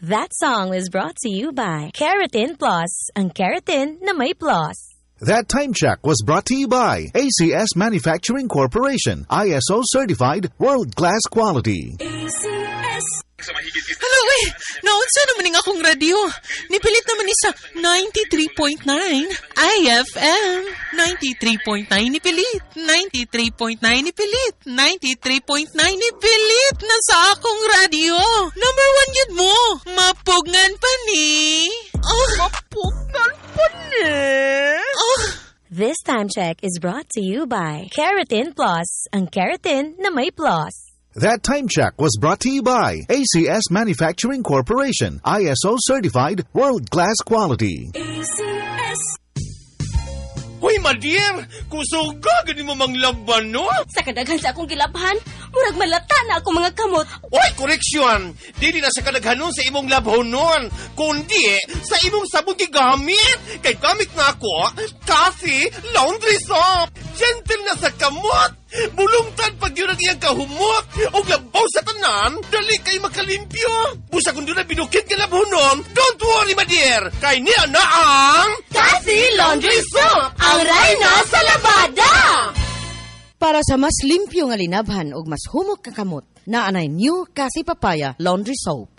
That song was brought to you by Keratin Plus, ang keratin na may plus. That time check was brought to you by ACS Manufacturing Corporation, ISO certified, world-class quality. ACS. Hello, naunsa naman akong radio. Nipilit naman ni sa 93.9 IFM. 93.9 nipilit. 93.9 nipilit. 93.9 nipilit na sa akong radio. Number 1 yun mo. Mapugngan pa ni. Mapugngan pa ni. This time check is brought to you by Keratin Plus, ang keratin na may plus. That time check was brought to you by ACS Manufacturing Corporation, ISO certified, world-class quality. ACS. Hoy, Madier! Kusog ka, gani mo mang laban, no? Sa kadaghan sa akong gilabhan, murag malata na ako mga kamot. Oy, koreksyon! Dili na sa kadaghanon sa imong labhonon, kundi sa imong sabon gigamit. Kay gamit na ako, Coffee Laundry Soap. Gentle na sa kamot. Bulungtan pag yun ang iyang kahumot. O labaw sa tanan, dali kay makalimpyo. Busa kung doon na binukit ka labhonon, don't worry, Madier. Kay niya na ang Coffee Laundry Soap, ang reyna sa labada! Para sa mas limpyo nga linabhan ug mas humok ka kamot, naanay new Kasi Papaya Laundry Soap.